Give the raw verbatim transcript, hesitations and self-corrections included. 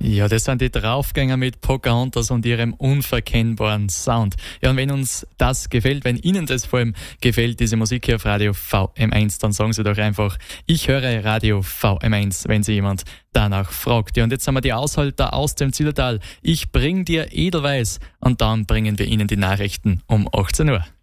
Ja, das sind die Draufgänger mit Pocahontas und ihrem unverkennbaren Sound. Ja, und wenn uns das gefällt, wenn Ihnen das vor allem gefällt, diese Musik hier auf Radio V M eins, dann sagen Sie doch einfach, ich höre Radio V M eins, wenn Sie jemand danach fragt. Ja, und jetzt haben wir die Aushalter aus dem Zillertal. Ich bring dir Edelweiß und dann bringen wir Ihnen die Nachrichten um achtzehn Uhr.